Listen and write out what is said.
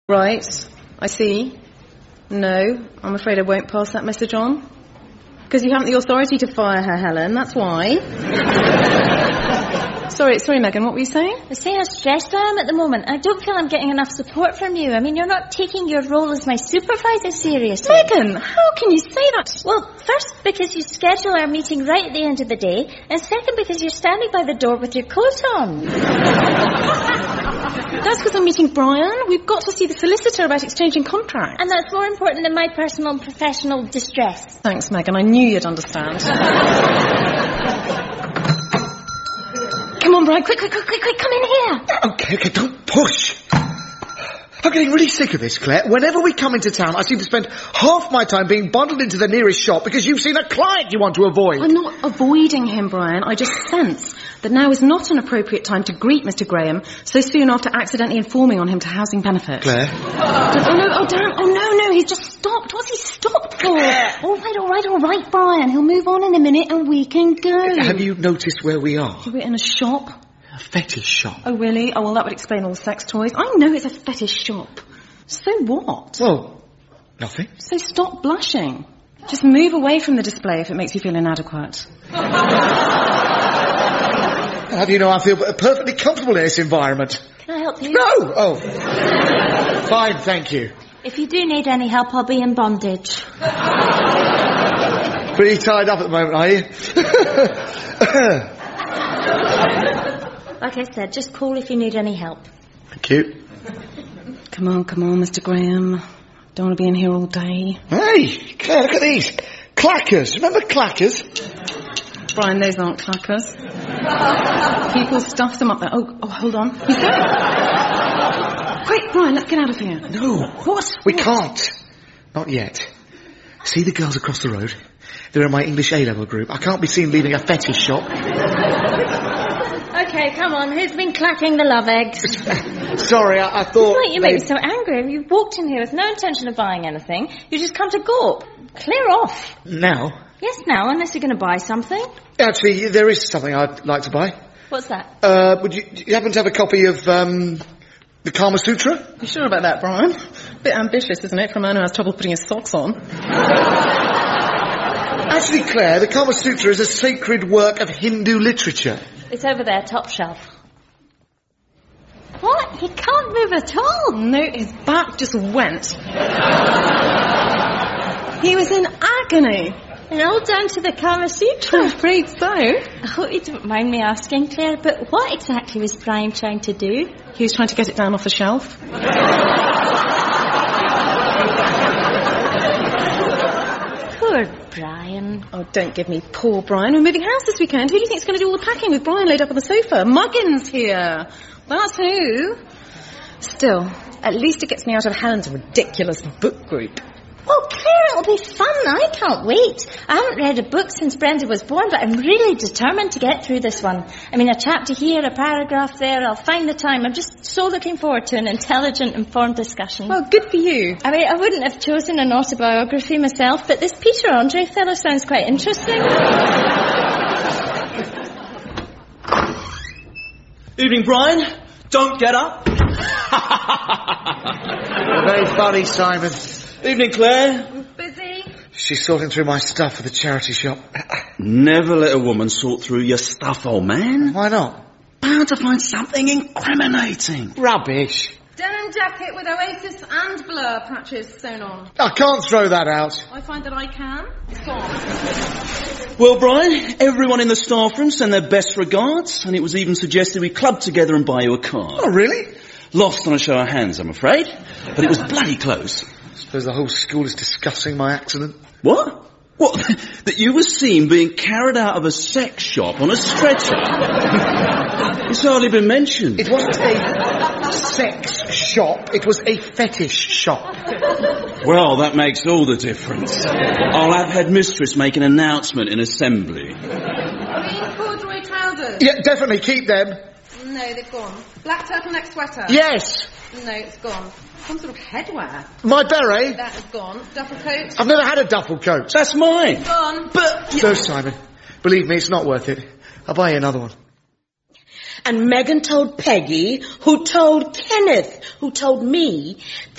Right, I see. No, I'm afraid I won't pass that message on. Because you haven't the authority to fire her, Helen, that's why. Sorry, Megan, what were you saying? I say how stressed I am at the moment. I don't feel I'm getting enough support from you. I mean, you're not taking your role as my supervisor seriously. Megan, how can you say that? Well, first, because you schedule our meeting right at the end of the day, and second, because you're standing by the door with your coat on. That's because I'm meeting Brian. We've got to see the solicitor about exchanging contracts. And that's more important than my personal and professional distress. Thanks, Megan. I knew you'd understand. Come on, Brian. Quick, come in here. Okay, don't push. I'm getting really sick of this, Claire. Whenever we come into town, I seem to spend half my time being bundled into the nearest shop because you've seen a client you want to avoid. I'm not avoiding him, Brian. I just sense that now is not an appropriate time to greet Mr. Graham so soon after accidentally informing on him to housing benefit. Claire? No, he's just stopped. What's he stopped for? Claire. All right, Brian. He'll move on in a minute and we can go. Have you noticed where we are? We're in a shop. A fetish shop. Oh, really? Oh, well, that would explain all the sex toys. I know it's a fetish shop. So what? Well, nothing. So stop blushing. Just move away from the display if it makes you feel inadequate. How do you know I feel perfectly comfortable in this environment? Can I help you? No! Oh. Fine, thank you. If you do need any help, I'll be in bondage. Pretty tied up at the moment, are you? Like I said, just call if you need any help. Thank you. Come on, Mr. Graham. Don't want to be in here all day. Hey, Claire, look at these. Clackers. Remember clackers? Brian, those aren't clackers. People stuff them up there. Oh, hold on. He's there. Quick, Brian, let's get out of here. No. What? We can't. Not yet. See the girls across the road? They're in my English A-level group. I can't be seen leaving a fetish shop. Okay, come on. Who's been clacking the love eggs? Sorry, I thought... Why you make me so angry? You walked in here with no intention of buying anything. You just come to gawp. Clear off. Now? Yes, now, unless you're going to buy something. Actually, there is something I'd like to buy. What's that? Do you happen to have a copy of, the Kama Sutra? You sure about that, Brian? Bit ambitious, isn't it, for a man who has trouble putting his socks on? Actually, Claire, the Kama Sutra is a sacred work of Hindu literature. It's over there, top shelf. What? He can't move at all. No, his back just went. He was in agony. And all down to the Kama Sutra. I'm afraid so. I hope you don't mind me asking, Claire, but what exactly was Brian trying to do? He was trying to get it down off the shelf. Poor Brian. Oh, don't give me poor Brian. We're moving house this weekend. Who do you think's going to do all the packing with Brian laid up on the sofa? Muggins here. That's who. Still, at least it gets me out of Helen's ridiculous book group. Well, Claire, it'll be fun. I can't wait. I haven't read a book since Brenda was born, but I'm really determined to get through this one. I mean, a chapter here, a paragraph there. I'll find the time. I'm just so looking forward to an intelligent, informed discussion. Well, good for you. I mean, I wouldn't have chosen an autobiography myself, but this Peter Andre fellow sounds quite interesting. Evening, Brian. Don't get up. Very funny, Simon. Evening, Claire. Busy? She's sorting through my stuff for the charity shop. Never let a woman sort through your stuff, old man. Why not? Bound to find something incriminating. Rubbish. Denim jacket with Oasis and Blur patches sewn on. I can't throw that out. I find that I can. It's gone. Well, Brian, everyone in the staff room sent their best regards, and it was even suggested we club together and buy you a card. Oh, really? Lost on a show of hands, I'm afraid. But it was bloody close. I suppose the whole school is discussing my accident. What? What? That you were seen being carried out of a sex shop on a stretcher? It's hardly been mentioned. It wasn't a sex shop. It was a fetish shop. Well, that makes all the difference. I'll have headmistress make an announcement in assembly. Green corduroy trousers. Yeah, definitely keep them. No, they've gone. Black turtleneck sweater. Yes. No, it's gone. Some sort of headwear. My beret. That is gone. Duffel coat. I've never had a duffel coat. That's mine. Gone. But... No, Simon. Believe me, it's not worth it. I'll buy you another one. And Megan told Peggy, who told Kenneth, who told me,